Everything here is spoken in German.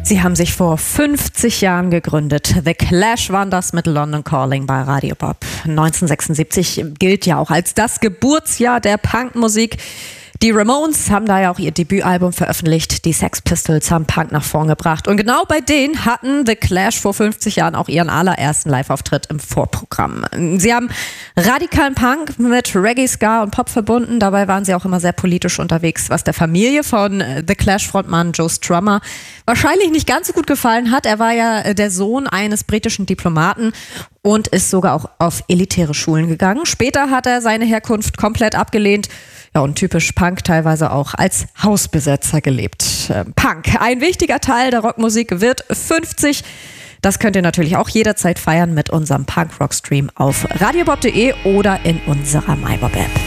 Sie haben sich vor 50 Jahren gegründet. The Clash waren das mit London Calling bei Radio Bob. 1976 gilt ja auch als das Geburtsjahr der Punkmusik. Die Ramones haben da ja auch ihr Debütalbum veröffentlicht. Die Sex Pistols haben Punk nach vorn gebracht. Und genau bei denen hatten The Clash vor 50 Jahren auch ihren allerersten Live-Auftritt im Vorprogramm. Sie haben radikalen Punk mit Reggae, Ska und Pop verbunden. Dabei waren sie auch immer sehr politisch unterwegs, was der Familie von The Clash-Frontmann Joe Strummer wahrscheinlich nicht ganz so gut gefallen hat. Er war ja der Sohn eines britischen Diplomaten und ist sogar auch auf elitäre Schulen gegangen. Später hat er seine Herkunft komplett abgelehnt. Ja, und typisch Punk teilweise auch als Hausbesetzer gelebt. Punk, ein wichtiger Teil der Rockmusik, wird 50. Das könnt ihr natürlich auch jederzeit feiern mit unserem Punk-Rock-Stream auf radiobob.de oder in unserer MyBob-App.